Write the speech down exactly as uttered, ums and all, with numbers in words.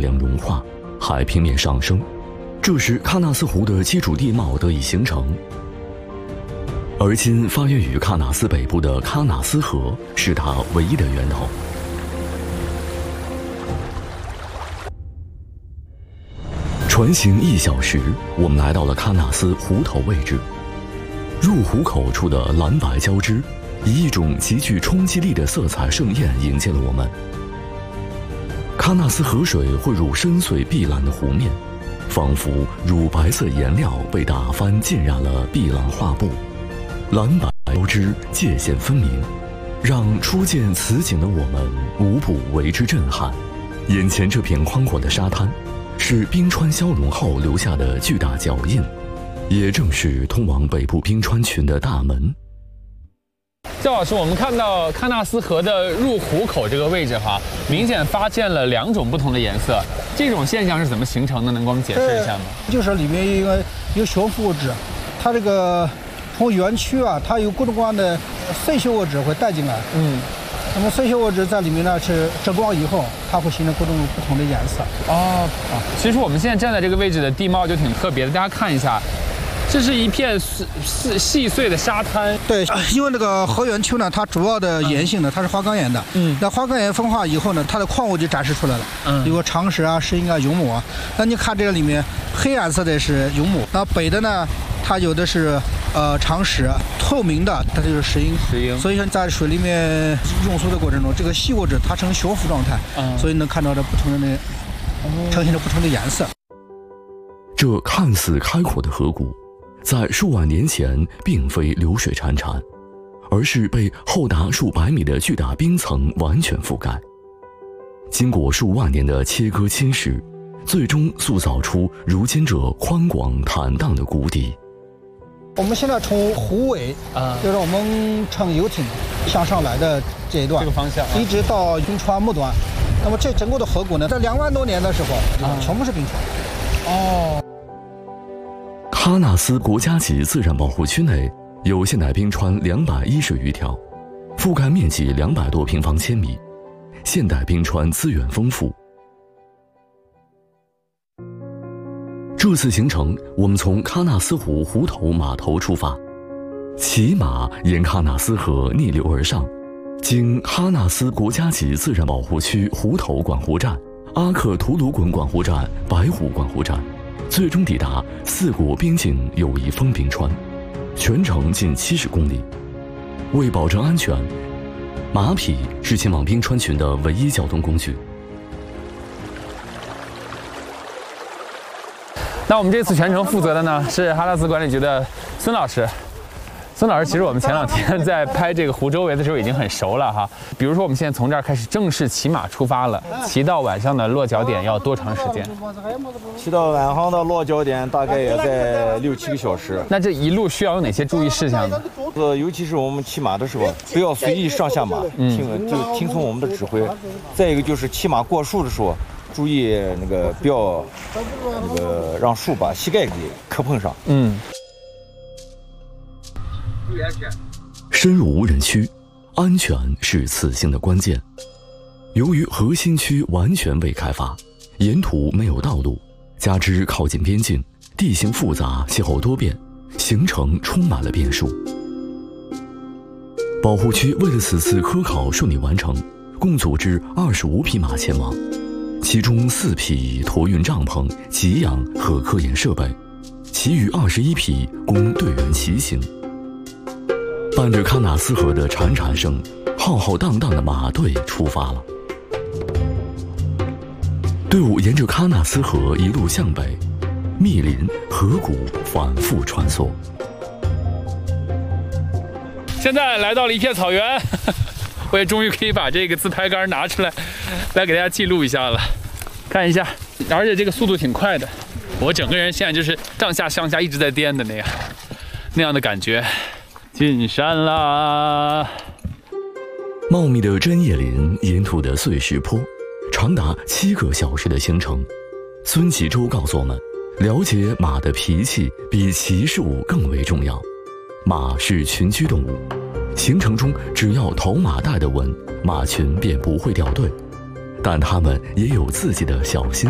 量融化，海平面上升，这时喀纳斯湖的基础地貌得以形成。而今发源于喀纳斯北部的喀纳斯河是它唯一的源头。船行一小时，我们来到了喀纳斯湖头位置。入湖口处的蓝白交织，以一种极具冲击力的色彩盛宴迎接了我们。喀纳斯河水汇入深邃碧蓝的湖面，仿佛乳白色颜料被打翻浸染了碧蓝画布，蓝白交织，界限分明，让初见此景的我们无不为之震撼。眼前这片宽阔的沙滩，是冰川消融后留下的巨大脚印，也正是通往北部冰川群的大门。 赵老师，我们看到喀纳斯河的入湖口这个位置哈，明显发现了两种不同的颜色，这种现象是怎么形成的？能给我们解释一下吗？ 就是里面一个有悬浮物质，它这个从园区啊，它有各种各样的碎屑物质会带进来。嗯，那么碎屑物质在里面呢是遮光以后，它会形成各种不同的颜色。 哦，其实我们现在站在这个位置的地貌就挺特别的，大家看一下。这是一片细细碎的沙滩。 对，因为那个河源区呢，它主要的岩性呢，它是花岗岩的。嗯，那花岗岩风化以后呢，它的矿物就展示出来了。嗯，有个长石啊、石英啊、永母啊。那你看这个里面，黑颜色的是永母，那北的呢，它有的是呃长石，透明的它就是石英。 石英。 所以说在水里面用缩的过程中，这个细物质它呈悬浮状态，嗯，所以能看到这不同的呈现着不同的颜色。 这看似开阔的河谷，在数万年前并非流水潺潺，而是被厚达数百米的巨大冰层完全覆盖。经过数万年的切割侵蚀，最终塑造出如今这宽广坦荡的谷底。 我们现在从湖尾啊，就是我们乘游艇向上来的这一段， 这个方向、啊、 一直到冰川末端。那么这整个的河谷呢，在两万多年的时候，啊、全部是冰川。哦。 喀纳斯国家级自然保护区内有现代冰川两百一十余条，覆盖面积两百多平方千米，现代冰川资源丰富。这次行程，我们从喀纳斯湖湖头码头出发，骑马沿喀纳斯河逆流而上，经喀纳斯国家级自然保护区湖头管湖站、阿克图鲁滚管湖站、白湖管湖站，最终抵达四国边境友谊峰冰川，全程近七十公里。为保证安全，马匹是前往冰川群的唯一交通工具。 那我们这次全程负责的呢是喀纳斯管理局的孙老师。孙老师，其实我们前两天在拍这个湖周围的时候已经很熟了哈。比如说，我们现在从这儿开始正式骑马出发了，骑到晚上的落脚点要多长时间？ 骑到晚上的落脚点大概也在六七个小时。 那这一路需要有哪些注意事项呢？ 呃，尤其是我们骑马的时候，不要随意上下马，嗯、听就听从我们的指挥。再一个就是骑马过树的时候，注意那个不要那个让树把膝盖给磕碰上。嗯。 深入无人区，安全是此行的关键。由于核心区完全未开发，沿途没有道路，加之靠近边境，地形复杂，气候多变，行程充满了变数。保护区为了此次科考顺利完成，共组织二十五匹马前往，其中四匹驮运帐篷、给养和科研设备，其余二十一匹供队员骑行。伴着喀纳斯河的潺潺声，浩浩荡荡的马队出发了。队伍沿着喀纳斯河一路向北，密林河谷反复穿梭。 现在来到了一片草原，我也终于可以把这个自拍杆拿出来，来给大家记录一下了。看一下，而且这个速度挺快的，我整个人现在就是上下上下一直在颠的那样那样的感觉。进山啦！ 茂密的针叶林，沿途的碎石坡，长达七个小时的行程。孙启周告诉我们，了解马的脾气比骑术更为重要。马是群居动物，行程中只要头马带得稳，马群便不会掉队。但它们也有自己的小心